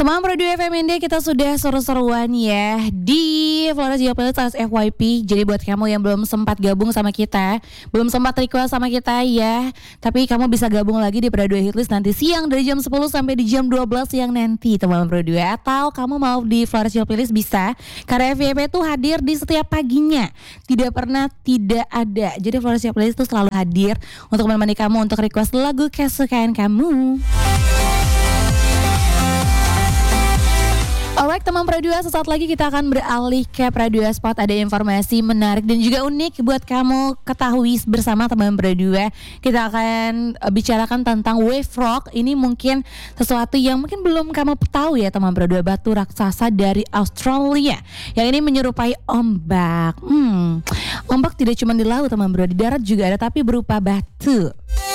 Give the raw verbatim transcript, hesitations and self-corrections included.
Teman Produk F M N D, kita sudah seru-seruan ya di Flores Jawa Playlist alias F Y P. Jadi buat kamu yang belum sempat gabung sama kita, belum sempat request sama kita ya, tapi kamu bisa gabung lagi di Produk Hitlist nanti siang dari jam sepuluh sampai di jam dua belas siang nanti teman Produk. Atau kamu mau di Flores Jawa Playlist bisa, karena F Y P itu hadir di setiap paginya, tidak pernah tidak ada. Jadi Flores Jawa Playlist itu selalu hadir untuk menemani kamu untuk request lagu kesukaan kamu. Alright teman Pradua, sesaat lagi kita akan beralih ke Pradua Spot. Ada informasi menarik dan juga unik buat kamu ketahui bersama teman Pradua. Kita akan bicarakan tentang wave rock. Ini mungkin sesuatu yang mungkin belum kamu tahu ya teman Pradua. Batu raksasa dari Australia yang ini menyerupai ombak. Hmm, ombak tidak cuma di laut teman Pradua, di darat juga ada tapi berupa batu.